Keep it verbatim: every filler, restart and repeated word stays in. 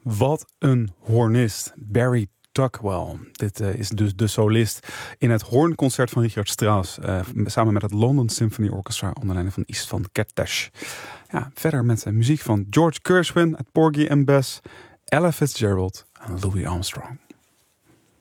Wat een hornist, Barry Tuckwell. Dit uh, is dus de solist in het hoornconcert van Richard Strauss. Uh, samen met het London Symphony Orchestra onder leiding van Istvan Kertész. Ja, verder met uh, muziek van George Gershwin, het Porgy and Bess, Ella Fitzgerald en Louis Armstrong.